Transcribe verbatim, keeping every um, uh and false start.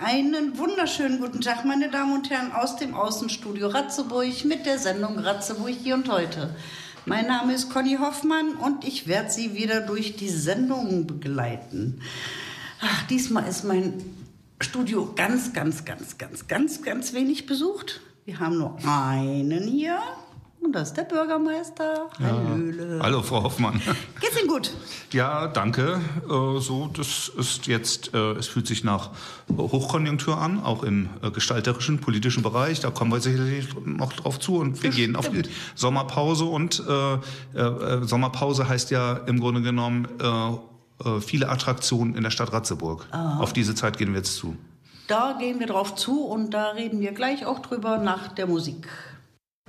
Einen wunderschönen guten Tag, meine Damen und Herren, aus dem Außenstudio Ratzeburg mit der Sendung Ratzeburg hier und heute. Mein Name ist Conny Hoffmann und ich werde Sie wieder durch die Sendung begleiten. Ach, diesmal ist mein Studio ganz, ganz, ganz, ganz, ganz, ganz wenig besucht. Wir haben nur einen hier. Und das ist der Bürgermeister. Ja. Hallo, Frau Hoffmann. Geht's Ihnen gut? Ja, danke. Äh, so, das ist jetzt, äh, es fühlt sich nach Hochkonjunktur an, auch im äh, gestalterischen, politischen Bereich. Da kommen wir sicherlich noch drauf zu. Und wir gehen auf die Sommerpause. Und äh, äh, Sommerpause heißt ja im Grunde genommen äh, äh, viele Attraktionen in der Stadt Ratzeburg. Aha. Auf diese Zeit gehen wir jetzt zu. Da gehen wir drauf zu und da reden wir gleich auch drüber nach der Musik.